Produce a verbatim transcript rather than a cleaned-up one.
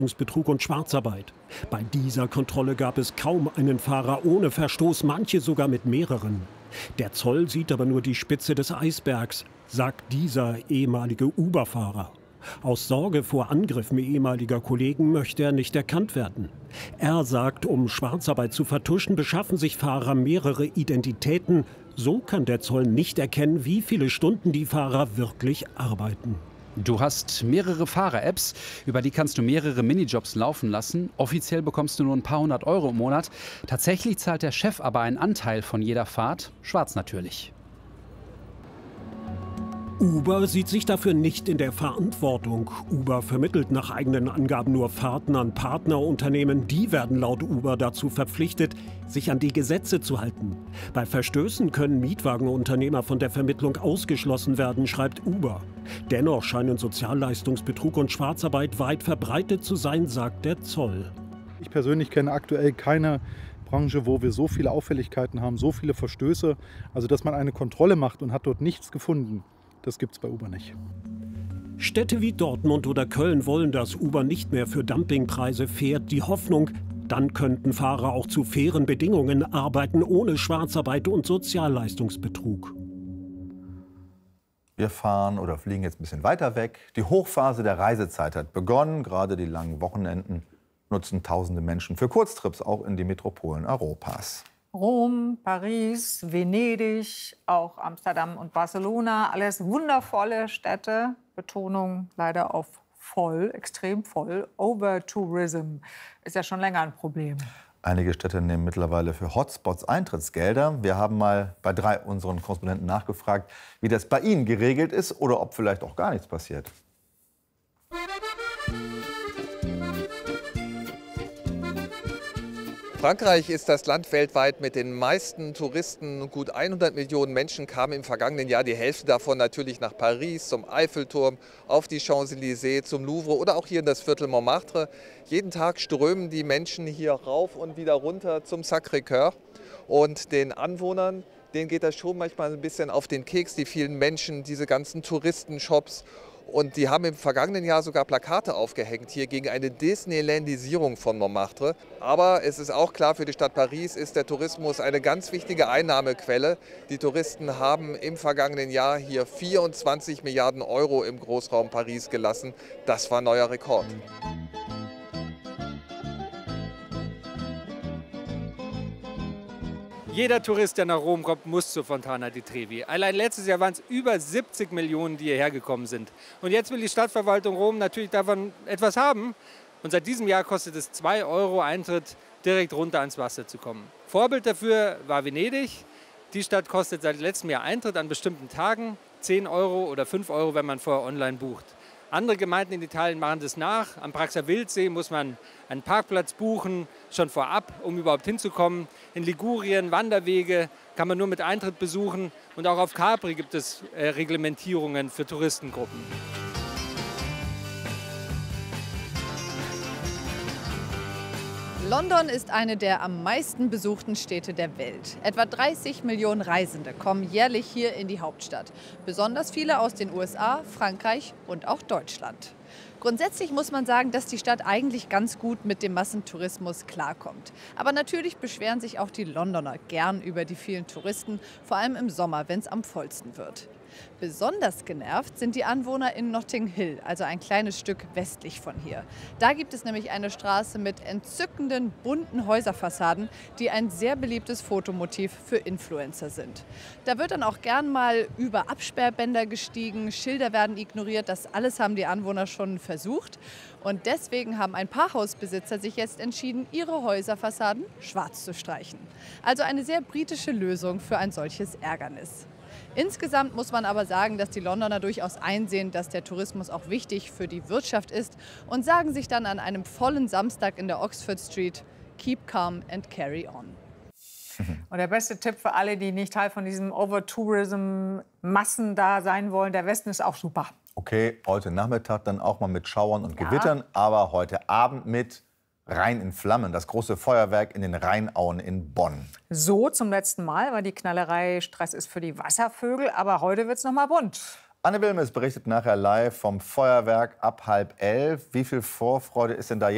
Betrug und Schwarzarbeit. Bei dieser Kontrolle gab es kaum einen Fahrer ohne Verstoß, manche sogar mit mehreren. Der Zoll sieht aber nur die Spitze des Eisbergs, sagt dieser ehemalige Uber-Fahrer. Aus Sorge vor Angriffen ehemaliger Kollegen möchte er nicht erkannt werden. Er sagt, um Schwarzarbeit zu vertuschen, beschaffen sich Fahrer mehrere Identitäten. So kann der Zoll nicht erkennen, wie viele Stunden die Fahrer wirklich arbeiten. Du hast mehrere Fahrer-Apps, über die kannst du mehrere Minijobs laufen lassen. Offiziell bekommst du nur ein paar hundert Euro im Monat. Tatsächlich zahlt der Chef aber einen Anteil von jeder Fahrt, schwarz natürlich. Uber sieht sich dafür nicht in der Verantwortung. Uber vermittelt nach eigenen Angaben nur Fahrten an Partnerunternehmen. Die werden laut Uber dazu verpflichtet, sich an die Gesetze zu halten. Bei Verstößen können Mietwagenunternehmer von der Vermittlung ausgeschlossen werden, schreibt Uber. Dennoch scheinen Sozialleistungsbetrug und Schwarzarbeit weit verbreitet zu sein, sagt der Zoll. Ich persönlich kenne aktuell keine Branche, wo wir so viele Auffälligkeiten haben, so viele Verstöße. Also dass man eine Kontrolle macht und hat dort nichts gefunden. Das gibt es bei Uber nicht. Städte wie Dortmund oder Köln wollen, dass Uber nicht mehr für Dumpingpreise fährt. Die Hoffnung, dann könnten Fahrer auch zu fairen Bedingungen arbeiten, ohne Schwarzarbeit und Sozialleistungsbetrug. Wir fahren oder fliegen jetzt ein bisschen weiter weg. Die Hochphase der Reisezeit hat begonnen. Gerade die langen Wochenenden nutzen tausende Menschen für Kurztrips auch in die Metropolen Europas. Rom, Paris, Venedig, auch Amsterdam und Barcelona. Alles wundervolle Städte. Betonung leider auf voll, extrem voll. Overtourism ist ja schon länger ein Problem. Einige Städte nehmen mittlerweile für Hotspots Eintrittsgelder. Wir haben mal bei drei unseren Korrespondenten nachgefragt, wie das bei ihnen geregelt ist oder ob vielleicht auch gar nichts passiert. Frankreich ist das Land weltweit mit den meisten Touristen. Gut hundert Millionen Menschen kamen im vergangenen Jahr, die Hälfte davon natürlich nach Paris, zum Eiffelturm, auf die Champs-Élysées, zum Louvre oder auch hier in das Viertel Montmartre. Jeden Tag strömen die Menschen hier rauf und wieder runter zum Sacré-Cœur. Und den Anwohnern, denen geht das schon manchmal ein bisschen auf den Keks, die vielen Menschen, diese ganzen Touristenshops. Und die haben im vergangenen Jahr sogar Plakate aufgehängt hier gegen eine Disneylandisierung von Montmartre. Aber es ist auch klar, für die Stadt Paris ist der Tourismus eine ganz wichtige Einnahmequelle. Die Touristen haben im vergangenen Jahr hier vierundzwanzig Milliarden Euro im Großraum Paris gelassen. Das war ein neuer Rekord. Jeder Tourist, der nach Rom kommt, muss zu Fontana di Trevi. Allein letztes Jahr waren es über siebzig Millionen, die hierher gekommen sind. Und jetzt will die Stadtverwaltung Rom natürlich davon etwas haben. Und seit diesem Jahr kostet es zwei Euro Eintritt, direkt runter ans Wasser zu kommen. Vorbild dafür war Venedig. Die Stadt kostet seit letztem Jahr Eintritt an bestimmten Tagen, zehn Euro oder fünf Euro, wenn man vorher online bucht. Andere Gemeinden in Italien machen das nach. Am Praxer Wildsee muss man einen Parkplatz buchen, schon vorab, um überhaupt hinzukommen. In Ligurien Wanderwege kann man nur mit Eintritt besuchen. Und auch auf Capri gibt es äh, Reglementierungen für Touristengruppen. London ist eine der am meisten besuchten Städte der Welt. Etwa dreißig Millionen Reisende kommen jährlich hier in die Hauptstadt. Besonders viele aus den U S A, Frankreich und auch Deutschland. Grundsätzlich muss man sagen, dass die Stadt eigentlich ganz gut mit dem Massentourismus klarkommt. Aber natürlich beschweren sich auch die Londoner gern über die vielen Touristen, vor allem im Sommer, wenn es am vollsten wird. Besonders genervt sind die Anwohner in Notting Hill, also ein kleines Stück westlich von hier. Da gibt es nämlich eine Straße mit entzückenden, bunten Häuserfassaden, die ein sehr beliebtes Fotomotiv für Influencer sind. Da wird dann auch gern mal über Absperrbänder gestiegen, Schilder werden ignoriert, das alles haben die Anwohner schon versucht. Und deswegen haben ein paar Hausbesitzer sich jetzt entschieden, ihre Häuserfassaden schwarz zu streichen. Also eine sehr britische Lösung für ein solches Ärgernis. Insgesamt muss man aber sagen, dass die Londoner durchaus einsehen, dass der Tourismus auch wichtig für die Wirtschaft ist und sagen sich dann an einem vollen Samstag in der Oxford Street, keep calm and carry on. Und der beste Tipp für alle, die nicht Teil von diesem Overtourism-Massen da sein wollen, der Westen ist auch super. Okay, heute Nachmittag dann auch mal mit Schauern und Ja. Gewittern, aber heute Abend mit Rhein in Flammen, das große Feuerwerk in den Rheinauen in Bonn. So zum letzten Mal, weil die Knallerei Stress ist für die Wasservögel, aber heute wird's noch mal bunt. Anne Wilmes berichtet nachher live vom Feuerwerk ab halb elf. Wie viel Vorfreude ist denn da jetzt?